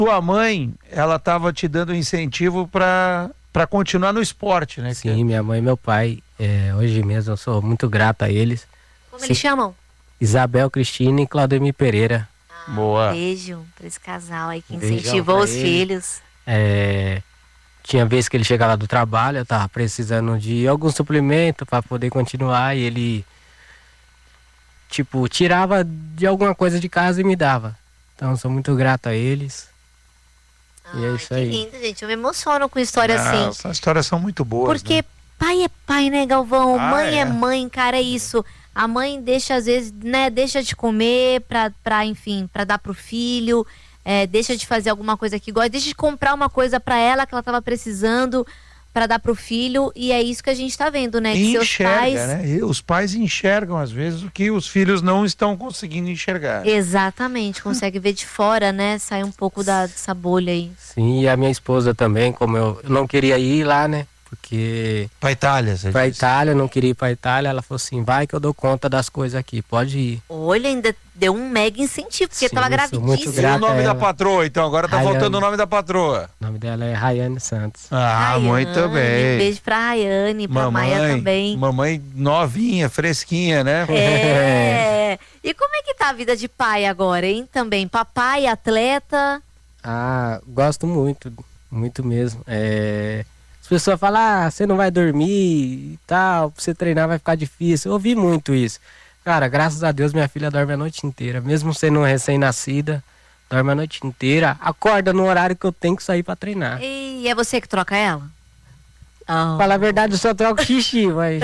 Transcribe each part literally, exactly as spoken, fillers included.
tua mãe, ela estava te dando incentivo para para continuar no esporte, né? Sim, que... minha mãe e meu pai, é, hoje mesmo eu sou muito grato a eles. Como Sim. eles chamam? Isabel Cristina e Claudemir Pereira. Ah, Boa. Beijo para esse casal aí que Beijão incentivou os ele. filhos. É, tinha vez que ele chegava do trabalho, eu tava precisando de algum suplemento para poder continuar, e ele, tipo, tirava de alguma coisa de casa e me dava. Então eu sou muito grato a eles. E é isso que aí. lindo, gente. Eu me emociono com história Ah, assim. essas histórias são muito boas. Porque né? pai é pai, né, Galvão? Ah, mãe é. é mãe, cara, é isso. A mãe deixa, às vezes, né, deixa de comer pra, pra enfim, pra dar pro filho, é, deixa de fazer alguma coisa que gosta, deixa de comprar uma coisa pra ela que ela tava precisando pra dar pro filho, e é isso que a gente tá vendo, né? Que seus Enxerga, pais... né? E os pais enxergam, às vezes, o que os filhos não estão conseguindo enxergar. Exatamente, consegue ver de fora, né? Sai um pouco da, dessa bolha aí. Sim, e a minha esposa também, como eu, eu não queria ir lá, né? Porque... Pra Itália, você Pra disse. Itália, eu não queria ir pra Itália, ela falou assim, vai que eu dou conta das coisas aqui, pode ir. Olha, ainda deu um mega incentivo, porque Sim, tava eu sou muito E gravidíssima. o grato nome a da ela. patroa, então? Agora tá Rayane. faltando o nome da patroa. O nome dela é Rayane Santos. Ah, Rayane, muito bem. Beijo pra Rayane, pra Maia também. Mamãe novinha, fresquinha, né? É. E como é que tá a vida de pai agora, hein? Também, papai, atleta. Ah, gosto muito, muito mesmo. É... As pessoas falam, ah, você não vai dormir e tal, pra você treinar vai ficar difícil. Eu ouvi muito isso. Cara, graças a Deus minha filha dorme a noite inteira. Mesmo sendo recém-nascida, dorme a noite inteira. Acorda no horário que eu tenho que sair pra treinar. E é você que troca ela? Oh. Falar a verdade, eu só troco xixi, mas...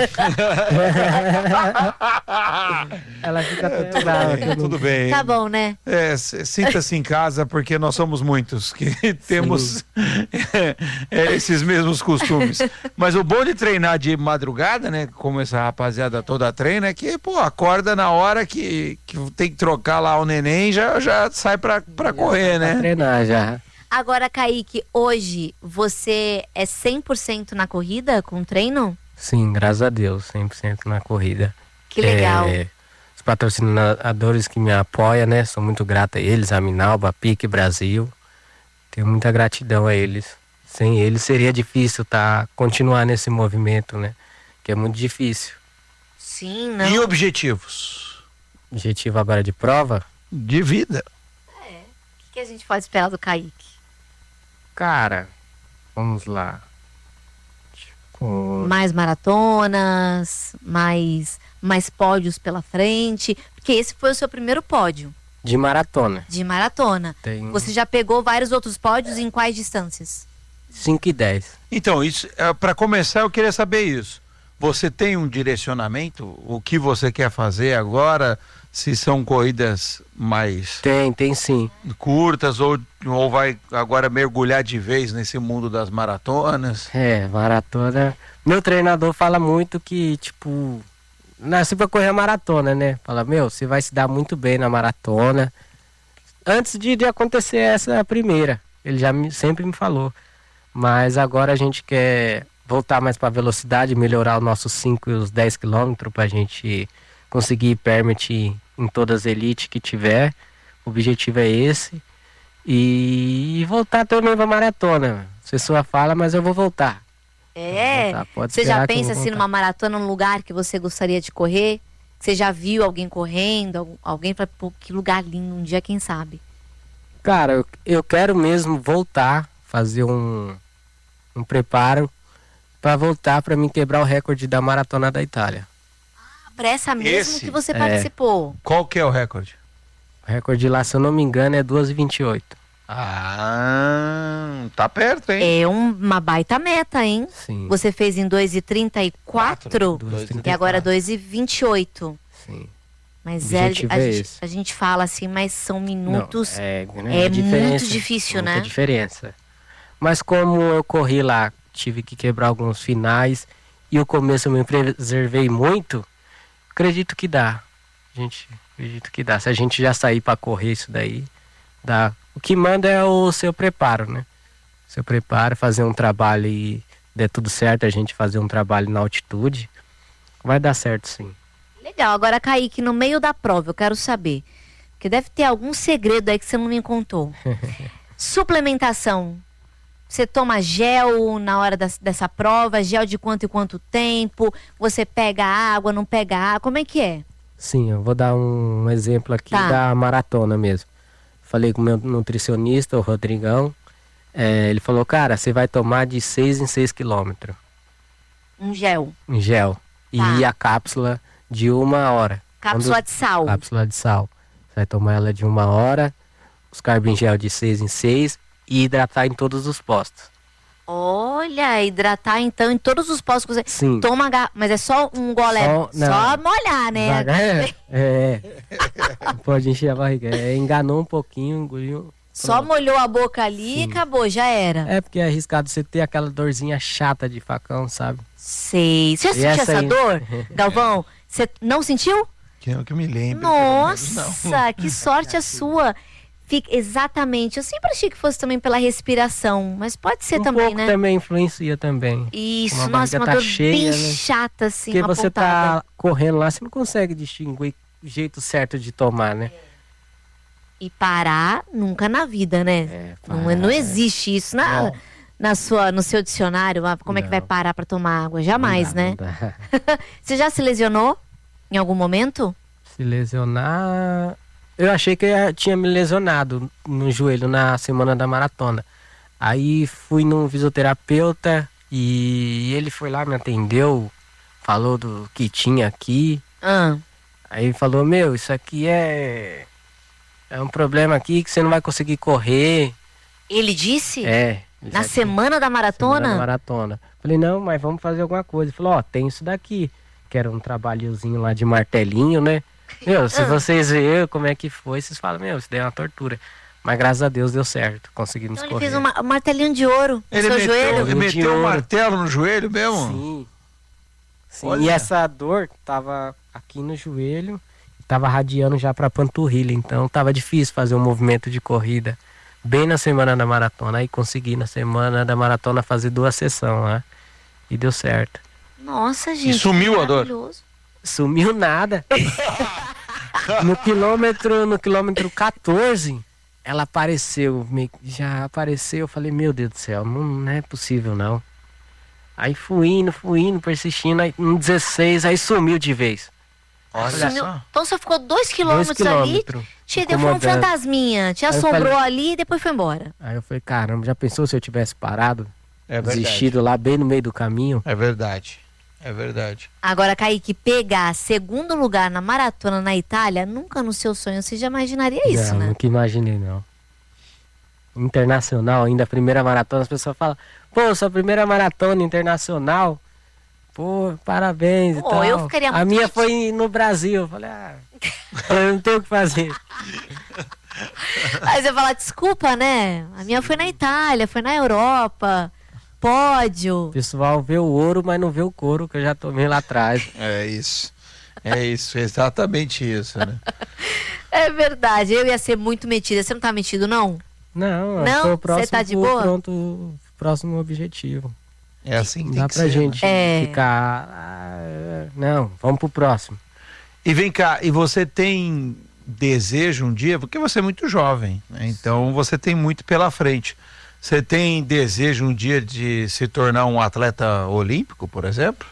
Ela fica até brava. Tudo bem, tudo bem. Tá bom, né? É, sinta-se em casa, porque nós somos muitos que temos é, esses mesmos costumes. Mas o bom de treinar de madrugada, né? Como essa rapaziada toda treina, é que, pô, acorda na hora que, que tem que trocar lá o neném, já, já sai pra, pra correr, né? Pra treinar já. Agora, Kaique, hoje você é cem por cento na corrida com treino? Sim, graças a Deus, cem por cento na corrida. Que legal. É, os patrocinadores que me apoiam, né? Sou muito grato a eles, a Minalba, a Pique Brasil. Tenho muita gratidão a eles. Sem eles seria difícil tá, continuar nesse movimento, né? Que é muito difícil. Sim, não. E objetivos? Objetivo agora de prova? De vida. É. O que a gente pode esperar do Kaique? Cara, vamos lá. Tipo... Mais maratonas, mais, mais pódios pela frente, porque esse foi o seu primeiro pódio. De maratona. De maratona. Tem Você já pegou vários outros pódios em quais distâncias? cinco e dez. Então, isso, é, para começar, eu queria saber isso. Você tem um direcionamento? O que você quer fazer agora? Se são corridas mais Tem, tem sim. curtas ou, ou vai agora mergulhar de vez nesse mundo das maratonas? É, maratona. Meu treinador fala muito que, tipo, nasci pra correr a maratona, né? Fala, meu, você vai se dar muito bem na maratona. Antes de, de acontecer essa primeira, ele já me, sempre me falou. Mas agora a gente quer voltar mais pra velocidade, melhorar os nossos cinco e os dez quilômetros pra gente conseguir permit em todas as elites que tiver. O objetivo é esse. E voltar também pra maratona. Você só fala, mas eu vou voltar. É? Vou voltar. Você já pensa assim numa maratona, num lugar que você gostaria de correr? Você já viu alguém correndo? Alguém fala, pô, que lugar lindo, um dia quem sabe? Cara, eu, eu quero mesmo voltar, fazer um, um preparo pra voltar pra mim quebrar o recorde da maratona da Itália. Pra essa mesmo Esse? que você É. participou. Qual que é o recorde? O recorde lá, se eu não me engano, é duas e vinte e oito. Ah, tá perto, hein? É um- uma baita meta, hein? Sim. Você fez em dois e trinta e quatro duas e trinta e agora dois e vinte e oito. Sim. Mas O é, objetivo a, é gente, esse. a gente fala assim, mas são minutos. Não, é, é é diferença, muito difícil, muita né? diferença. Mas como eu corri lá, tive que quebrar alguns finais e o começo eu me preservei muito, acredito que dá. Gente, acredito que dá. Se a gente já sair para correr isso daí, dá. O que manda é o seu preparo, né? Seu preparo, fazer um trabalho e der tudo certo, a gente fazer um trabalho na altitude, vai dar certo sim. Legal. Agora, Kaique, no meio da prova, eu quero saber, porque deve ter algum segredo aí que você não me contou. Suplementação. Você toma gel na hora das, dessa prova? Gel de quanto e quanto tempo? Você pega água, não pega água? Como é que é? Sim, eu vou dar um exemplo aqui Tá. da maratona mesmo. Falei com o meu nutricionista, o Rodrigão. É, ele falou, cara, você vai tomar de seis em seis quilômetros Um gel. em gel. Tá. E a cápsula de uma hora. Cápsula Quando- de sal. Cápsula de sal. Você vai tomar ela de uma hora, os carbos em gel de seis em seis e hidratar em todos os postos. Olha, hidratar então em todos os postos que você Sim. toma, a gar- mas é só um gole, Só- só, não. molhar, né? Devagar, é, é. Não pode encher a barriga. É, enganou um pouquinho, engoliu. Só pronto. molhou a boca ali e Sim. acabou, já era. É porque é arriscado você ter aquela dorzinha chata de facão, sabe? Sei. Você já E sentiu essa essa aí? dor, Galvão? Você não sentiu? Que eu que me lembro. pelo menos, não. Nossa, que sorte a sua. Fica, exatamente. Eu sempre achei que fosse também pela respiração, mas pode ser um também, pouco né? também influencia também. Isso, Uma nossa, barriga uma tá dor cheia, bem né? chata, assim, Porque você apontada. tá correndo lá, você não consegue distinguir o jeito certo de tomar, né? E parar nunca na vida, né? É, não, parar, não é. existe isso na, na sua, no seu dicionário. ah, Como é que Não. vai parar pra tomar água? Jamais, Não dá, né? não dá. Você já se lesionou em algum momento? Se lesionar. Eu achei que eu tinha me lesionado no joelho na semana da maratona. Aí fui num fisioterapeuta e ele foi lá, me atendeu, falou do que tinha aqui. Ah, Aí falou, meu, isso aqui é. É um problema aqui que você não vai conseguir correr. ele disse? É. ele Na já semana da Semana maratona? da maratona. Falei, não, mas vamos fazer alguma coisa. Ele falou, ó, tem isso daqui. Que era um trabalhozinho lá de martelinho, né? Meu, se Ah. vocês verem como é que foi, vocês falam, meu, isso daí é uma tortura. Mas graças a Deus deu certo, conseguimos Então ele correr. fez um ma- um martelinho de ouro no Ele seu meteu, joelho? ele De meteu um ouro. martelo no joelho mesmo? Sim. Sim. Olha. E essa dor tava aqui no joelho, tava radiando já pra panturrilha, então tava difícil fazer um movimento de corrida. Bem na semana da maratona, aí consegui na semana da maratona fazer duas sessões, né? E deu certo. Nossa, gente. sumiu a dor? maravilhoso. Sumiu nada. No quilômetro, no quilômetro quatorze, ela apareceu, meio que já apareceu, eu falei, meu Deus do céu, não, não é possível não. Aí fui indo, fui indo, persistindo, aí no dezesseis, aí sumiu de vez. Olha Sumiu. só. Então você ficou dois quilômetros, Dois ali, quilômetros, te deu foi um incomodando. fantasminha, te Aí eu assombrou falei- ali e depois foi embora. Aí eu falei, caramba, já pensou se eu tivesse parado, É verdade. desistido lá bem no meio do caminho? É verdade. É verdade. Agora, Kaique, pegar segundo lugar na maratona na Itália, nunca no seu sonho você já imaginaria isso, não, né? nunca imaginei não. Internacional, ainda a primeira maratona, as pessoas falam, pô, sua primeira maratona internacional, pô, parabéns Pô, e tal. eu ficaria A muito minha triste. foi no Brasil, eu falei, ah, eu não tenho o que fazer. Aí você fala, desculpa, né? A minha foi na Itália, foi na Europa, pódio. O pessoal vê o ouro, mas não vê o couro que eu já tomei lá atrás. É isso. É isso, exatamente isso, né? É verdade, eu ia ser muito metida. Você não tá metido, não? Não, Não? eu tô próximo Você tá de pro boa? Pronto, próximo objetivo. É assim que Não tem dá que pra ser, gente né? É. ficar, ah, não, vamos pro próximo. E vem cá, e você tem desejo um dia, porque você é muito jovem, né? Então você tem muito pela frente. Você tem desejo um dia de se tornar um atleta olímpico, por exemplo?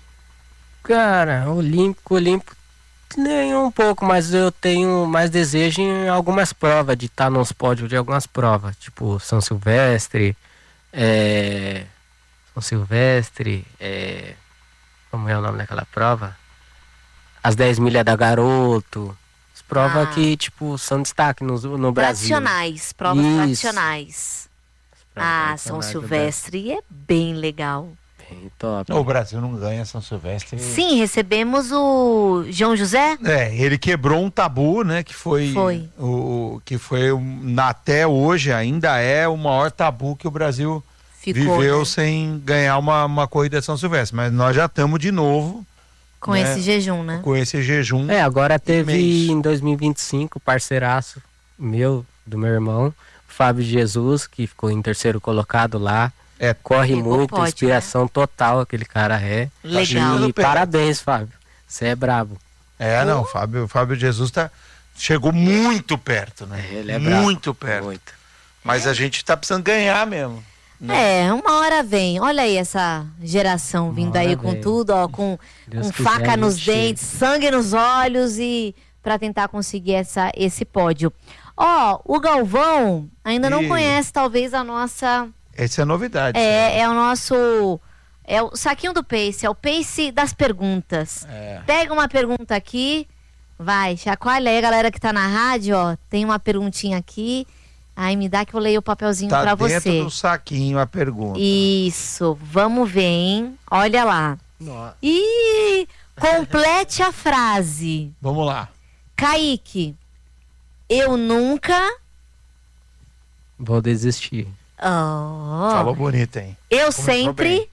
Cara, olímpico, olímpico, nem um pouco, mas eu tenho mais desejo em algumas provas, de estar nos pódios de algumas provas, tipo São Silvestre, é, São Silvestre, é, como é o nome daquela prova? As dez milhas da Garoto, as provas Ah. que, tipo, são destaque no, no Brasil. Tradicionais, provas Isso. tradicionais. Provas Ah, tradicionais São do Silvestre é bem legal. Brasil. Bem top. O Brasil não ganha São Silvestre. Sim, recebemos o João José. É, ele quebrou um tabu, né? Que foi, Foi. o que foi um, na- até hoje ainda é o maior tabu que o Brasil Ficou, viveu né, sem ganhar uma, uma corrida de São Silvestre. Mas nós já estamos de novo com né? esse jejum, né? com esse jejum. É, agora teve Imenso. em dois mil e vinte e cinco, parceiraço meu, do meu irmão, Fábio Jesus, que ficou em terceiro colocado lá. É, Corre Pegou muito, pódio, inspiração total aquele cara é. Legal. E parabéns, Fábio. Você é brabo. É, não, o Fábio, o Fábio Jesus tá, chegou muito perto, né? Ele é brabo. muito perto. Muito. Mas a gente tá precisando ganhar mesmo. Né? É, uma hora vem. Olha aí essa geração vindo Uma aí hora com vem. tudo, ó, com, Deus com quiser, faca a nos gente dentes, sangue nos olhos e para tentar conseguir essa, esse pódio. Ó, o Galvão ainda não Ih. conhece talvez a nossa... Essa é a novidade. É, é o nosso... É o saquinho do Pace, é o Pace das perguntas. É. Pega uma pergunta aqui, vai, chacoalha aí, a galera que tá na rádio, ó, tem uma perguntinha aqui, aí me dá que eu leio o papelzinho Tá pra dentro você. do saquinho a pergunta. Isso, vamos ver, hein? Olha lá. Nossa. Ih, complete a frase. Vamos lá. Kaique, eu nunca... Vou desistir. Oh, Falou bonito, hein? eu Começou sempre... bem.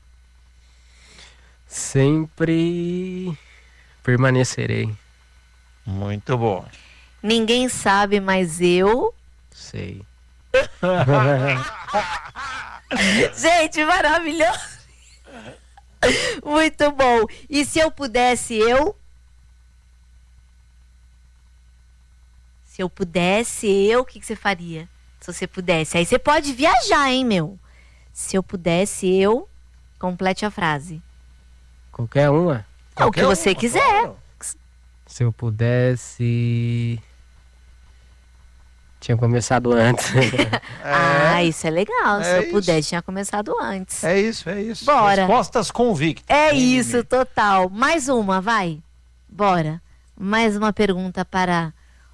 Sempre permanecerei. Muito bom. Ninguém sabe, mas eu... Sei. Gente, maravilhoso. Muito bom. E se eu pudesse, eu... Se eu pudesse, eu, o que, que você faria? Se você pudesse. Aí você pode viajar, hein, meu? Se eu pudesse, eu... Complete a frase. Qualquer uma. É o que Qualquer você uma, quiser. claro. Se eu pudesse. Tinha começado antes. Ah, isso é legal. Se É eu isso. pudesse, tinha começado antes. É isso, é isso. Bora. Respostas convictas. É Hein, isso, Mimi? total. Mais uma, vai. Bora. Mais uma pergunta para...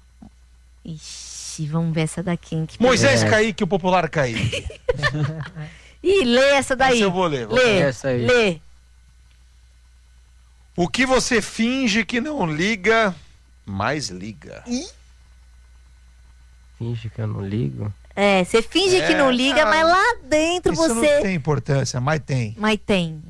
Ixi, vamos ver essa daqui. Hein, que Moisés É. Kaique, o popular Kaique. Ih, lê essa daí. Essa eu vou ler. vou Lê, ler. Essa aí. lê. O que você finge que não liga, mais liga. Finge que eu não ligo. É, você finge É, que não liga, ah, mas lá dentro Isso você... não tem importância, mas tem. Mas tem.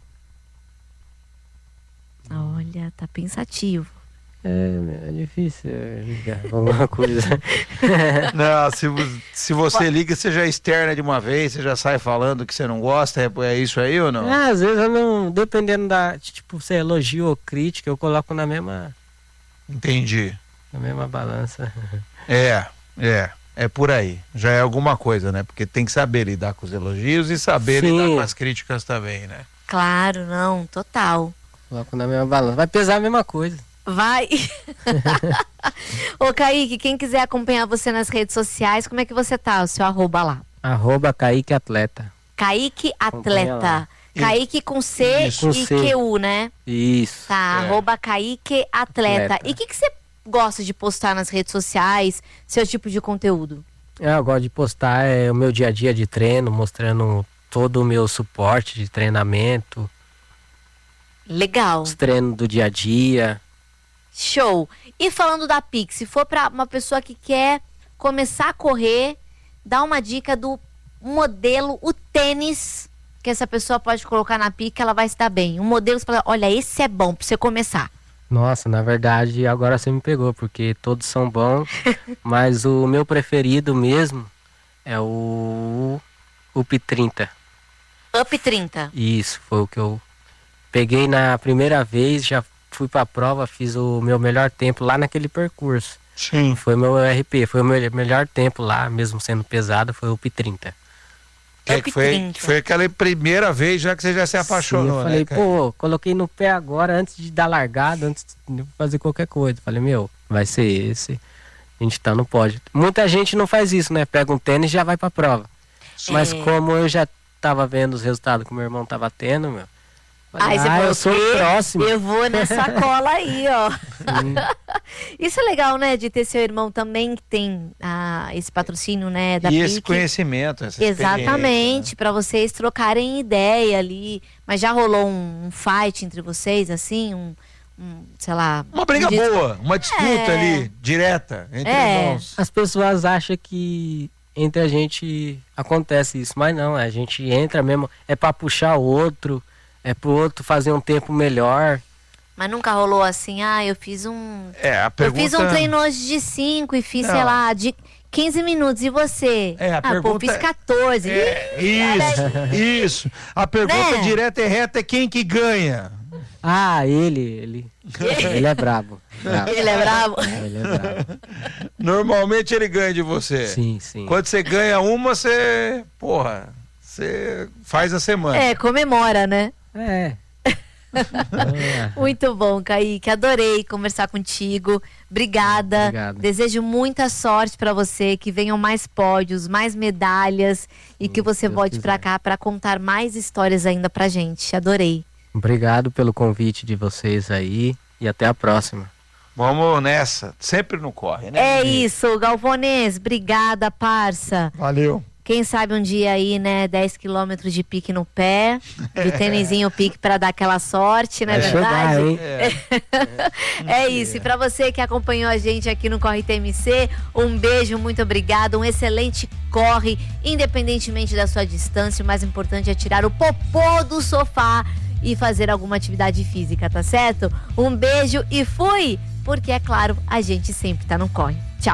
Olha, tá pensativo. É, meu, é difícil é, ligar pra alguma coisa. Não, se, vo- se você liga, você já externa de uma vez, você já sai falando que você não gosta, é, é isso aí ou não? Ah, às vezes eu não. Dependendo da. Tipo, se é elogio ou crítica, eu coloco na mesma. Entendi. Na mesma balança. É, é. É por aí. Já é alguma coisa, né? Porque tem que saber lidar com os elogios e saber Sim. lidar com as críticas também, né? Claro, não, total. Coloco na mesma balança. Vai pesar a mesma coisa. Vai. Ô, Kaique, quem quiser acompanhar você nas redes sociais, como é que você tá? O seu arroba lá. Arroba Kaique Atleta. Kaique Acompanha Atleta. lá. Kaique com C Isso. Com e C. Q U, né? Isso. Tá, É. arroba Kaique Atleta. Atleta. E o que, que você gosta de postar nas redes sociais? Seu tipo de conteúdo? Ah, eu gosto de postar é, o meu dia a dia de treino, mostrando todo o meu suporte de treinamento, Legal. os treinos do dia a dia. Show. E falando da Pix, se for para uma pessoa que quer começar a correr, dá uma dica do modelo, o tênis que essa pessoa pode colocar na Pix, ela vai se dar bem. Um modelo que você fala, olha, esse é bom para você começar. Nossa, na verdade, agora você me pegou, porque todos são bons, mas o meu preferido mesmo é o U P trinta. Up trinta. Isso, foi o que eu peguei na primeira vez, já fui pra prova, fiz o meu melhor tempo lá naquele percurso. Sim. Foi meu R P, foi o meu melhor tempo lá, mesmo sendo pesado, foi o U P trinta. Que, Up que foi, trinta. foi aquela primeira vez já que você já se apaixonou, Sim, eu falei, né, cara? pô, coloquei no pé agora antes de dar largada, antes de fazer qualquer coisa. Falei, meu, vai ser esse. A gente tá no pódio. Muita gente não faz isso, né? Pega um tênis e já vai pra prova. Mas É. como eu já tava vendo os resultados que o meu irmão tava tendo, meu. Falei, Aí você ah, falou, eu sou o próximo. Eu vou nessa cola aí, ó. Isso é legal, né? De ter seu irmão também que tem ah, esse patrocínio, né? Da E esse Pique. conhecimento, essa Exatamente, experiência, para vocês trocarem ideia ali. Mas já rolou um, um fight entre vocês, assim? Um, um, sei lá. né? Uma briga um dis- boa, uma disputa É. ali, direta, entre É. irmãos. As pessoas acham que entre a gente acontece isso, mas não, a gente entra mesmo, é pra puxar o outro, é pro outro fazer um tempo melhor. Mas nunca rolou assim, ah, eu fiz um. É, a pergunta... Eu fiz um treino hoje de cinco e fiz, Não. sei lá, de quinze minutos. E você? É, a ah, pô, eu pergunta fiz quatorze. É, isso, isso. A pergunta Né? direta e reta é quem que ganha. Ah, ele, ele. Ele é brabo. brabo. Ele é brabo? Ele é brabo. Normalmente ele ganha de você. Sim, sim. Quando você ganha uma, você... Porra, você faz a semana. É, comemora, né? É. Muito bom, Kaique. Adorei conversar contigo. Obrigada. Obrigado. Desejo muita sorte pra você, que venham mais pódios, mais medalhas e que você Deus volte quiser. pra cá pra contar mais histórias ainda pra gente. Adorei. Obrigado pelo convite de vocês aí e até a próxima. Vamos nessa. Sempre no corre, né? É isso, Galvonês. Obrigada, parça. Valeu. Quem sabe um dia aí, né, dez quilômetros de pique no pé, de tênisinho pique pra dar aquela sorte, não é Vai verdade? chegar, hein? É isso, e pra você que acompanhou a gente aqui no Corre T M C, um beijo, muito obrigado, um excelente corre, independentemente da sua distância, o mais importante é tirar o popô do sofá e fazer alguma atividade física, tá certo? Um beijo e fui! Porque, é claro, a gente sempre tá no corre. Tchau!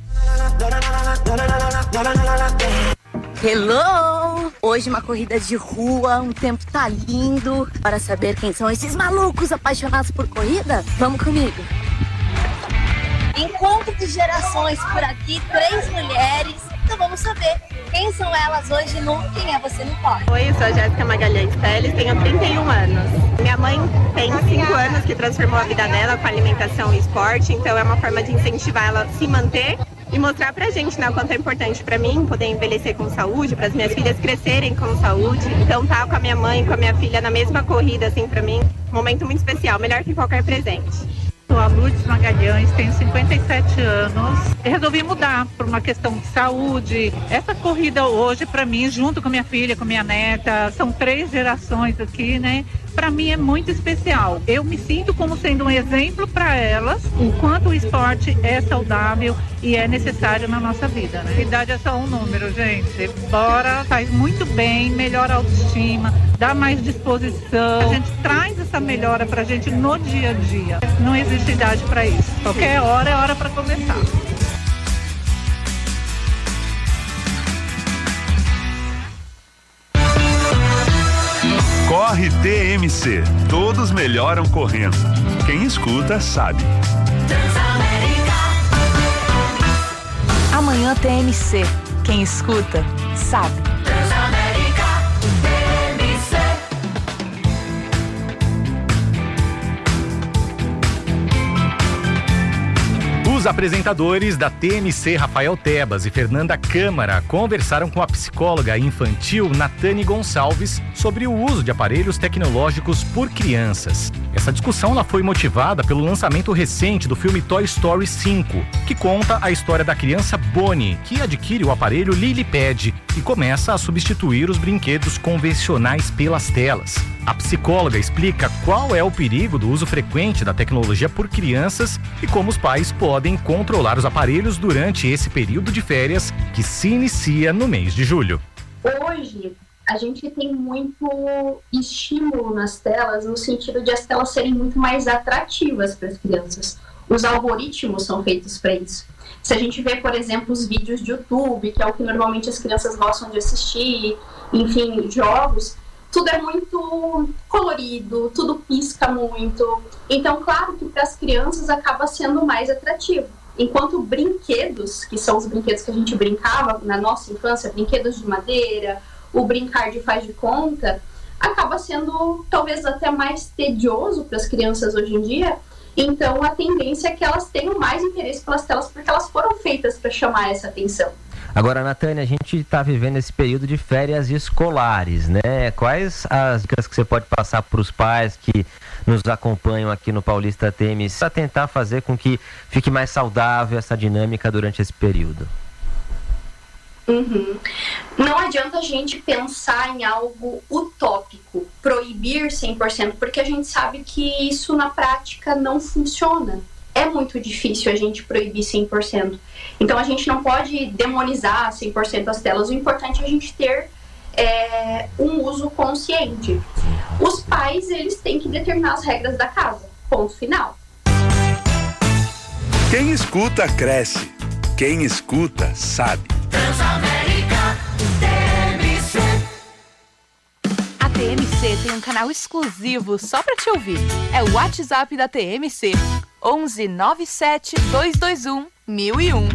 Hello! Hoje uma corrida de rua, um tempo tá lindo. Para saber quem são esses malucos apaixonados por corrida, vamos comigo. Encontro de gerações por aqui, três mulheres. Então vamos saber quem são elas hoje no Quem é Você no Corre. Oi, eu sou a Jéssica Magalhães Teles, tenho trinta e um anos. Minha mãe tem cinco anos que transformou a vida dela com alimentação e esporte, então é uma forma de incentivar ela a se manter e mostrar pra gente, né, o quanto é importante pra mim poder envelhecer com saúde, para as minhas filhas crescerem com saúde. Então tá com a minha mãe, com a minha filha na mesma corrida, assim, pra mim, um momento muito especial, melhor que qualquer presente. Sou a Lourdes Magalhães, tenho cinquenta e sete anos e resolvi mudar por uma questão de saúde. Essa corrida hoje, para mim, junto com minha filha, com minha neta, são três gerações aqui, né? Para mim é muito especial. Eu me sinto como sendo um exemplo para elas, o quanto o esporte é saudável e é necessário na nossa vida, né? A idade é só um número, gente. Bora, faz muito bem, melhora a autoestima, dá mais disposição. A gente traz essa melhora pra gente no dia a dia. Não existe idade para isso. Qualquer hora é hora para começar. Corre T M C. Todos melhoram correndo. Quem escuta sabe. Amanhã T M C. Quem escuta, sabe. Os apresentadores da T M C, Rafael Tebas e Fernanda Câmara, conversaram com a psicóloga infantil Natane Gonçalves sobre o uso de aparelhos tecnológicos por crianças. Essa discussão ela foi motivada pelo lançamento recente do filme Toy Story cinco, que conta a história da criança Bonnie, que adquire o aparelho LilyPad e começa a substituir os brinquedos convencionais pelas telas. A psicóloga explica qual é o perigo do uso frequente da tecnologia por crianças e como os pais podem controlar os aparelhos durante esse período de férias que se inicia no mês de julho. Hoje, a gente tem muito estímulo nas telas, no sentido de as telas serem muito mais atrativas para as crianças. Os algoritmos são feitos para isso. Se a gente vê, por exemplo, os vídeos de YouTube, que é o que normalmente as crianças gostam de assistir, enfim, jogos, tudo é muito colorido, tudo pisca muito. Então, claro que para as crianças acaba sendo mais atrativo. Enquanto brinquedos, que são os brinquedos que a gente brincava na nossa infância, brinquedos de madeira, o brincar de faz de conta, acaba sendo talvez até mais tedioso para as crianças hoje em dia. Então, a tendência é que elas tenham mais interesse pelas telas, porque elas foram feitas para chamar essa atenção. Agora, Natane, a gente está vivendo esse período de férias escolares, né? Quais as dicas que você pode passar para os pais que nos acompanham aqui no Paulista T M C para tentar fazer com que fique mais saudável essa dinâmica durante esse período? Uhum. Não adianta a gente pensar em algo utópico, proibir cem por cento, porque a gente sabe que isso na prática não funciona. É muito difícil a gente proibir cem por cento. Então a gente não pode demonizar cem por cento as telas. O importante é a gente ter é, um uso consciente. Os pais, eles têm que determinar as regras da casa. Ponto final. Quem escuta, cresce. Quem escuta, sabe. A T M C tem um canal exclusivo só pra te ouvir. É o WhatsApp da T M C. onze nove sete dois dois um mil e um.